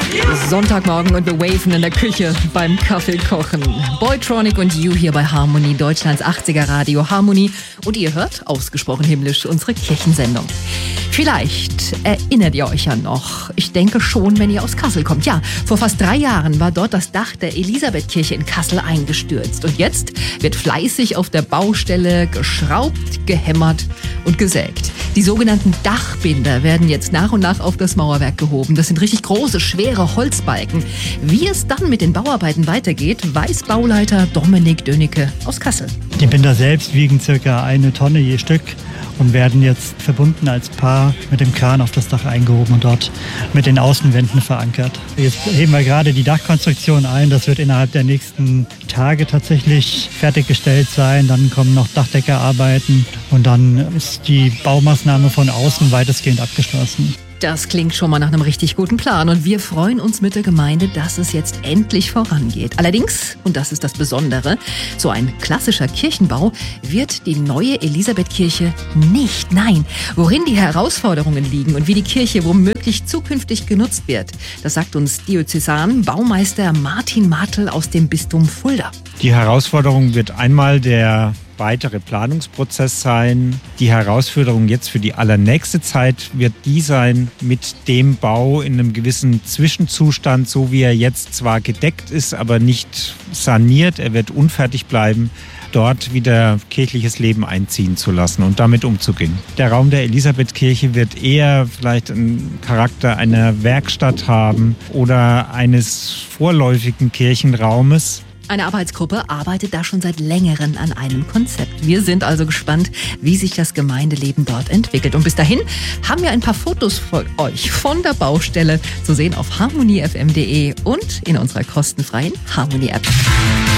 Sonntagmorgen und wir waven in der Küche beim Kaffeekochen. Boytronic und You hier bei Harmony, Deutschlands 80er Radio Harmony. Und ihr hört, ausgesprochen himmlisch, unsere Kirchensendung. Vielleicht erinnert ihr euch ja noch, ich denke schon, wenn ihr aus Kassel kommt. Ja, vor fast 3 Jahren war dort das Dach der Elisabethkirche in Kassel eingestürzt. Und jetzt wird fleißig auf der Baustelle geschraubt, gehämmert und gesägt. Die sogenannten Dachbinder werden jetzt nach und nach auf das Mauerwerk gehoben. Das sind richtig große, schwere Holzbalken. Wie es dann mit den Bauarbeiten weitergeht, weiß Bauleiter Dominik Dönicke aus Kassel. Die Binder selbst wiegen ca. 1 Tonne je Stück und werden jetzt verbunden als Paar mit dem Kran auf das Dach eingehoben und dort mit den Außenwänden verankert. Jetzt heben wir gerade die Dachkonstruktion ein. Das wird innerhalb der nächsten Tage tatsächlich fertiggestellt sein. Dann kommen noch Dachdeckerarbeiten und dann ist die Baumaßnahme von außen weitestgehend abgeschlossen. Das klingt schon mal nach einem richtig guten Plan und wir freuen uns mit der Gemeinde, dass es jetzt endlich vorangeht. Allerdings, und das ist das Besondere, so ein klassischer Kirchenbau wird die neue Elisabethkirche nicht. Nein, worin die Herausforderungen liegen und wie die Kirche womöglich zukünftig genutzt wird, das sagt uns Diözesan-Baumeister Martin Martel aus dem Bistum Fulda. Die Herausforderung wird einmal der weitere Planungsprozess sein. Die Herausforderung jetzt für die allernächste Zeit wird die sein, mit dem Bau in einem gewissen Zwischenzustand, so wie er jetzt zwar gedeckt ist, aber nicht saniert, er wird unfertig bleiben, dort wieder kirchliches Leben einziehen zu lassen und damit umzugehen. Der Raum der Elisabethkirche wird eher vielleicht einen Charakter einer Werkstatt haben oder eines vorläufigen Kirchenraumes. Eine Arbeitsgruppe arbeitet da schon seit längerem an einem Konzept. Wir sind also gespannt, wie sich das Gemeindeleben dort entwickelt. Und bis dahin haben wir ein paar Fotos für euch von der Baustelle zu sehen auf harmonyfm.de und in unserer kostenfreien Harmony-App.